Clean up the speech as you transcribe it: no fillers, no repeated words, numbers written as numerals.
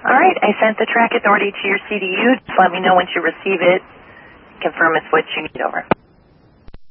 All right, I sent the track authority to your CDU. Just let me know once you receive it. Confirm it's what you need over.